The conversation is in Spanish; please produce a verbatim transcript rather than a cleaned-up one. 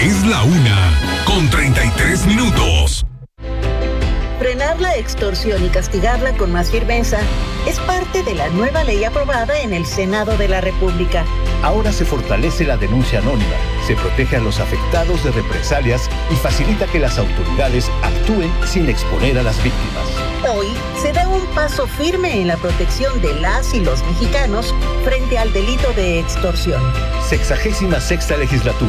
Es la una, con treinta y tres minutos. Frenar la extorsión y castigarla con más firmeza es parte de la nueva ley aprobada en el Senado de la República. Ahora se fortalece la denuncia anónima, se protege a los afectados de represalias y facilita que las autoridades actúen sin exponer a las víctimas. Hoy se da un paso firme en la protección de las y los mexicanos frente al delito de extorsión. Sexagésima sexta legislatura.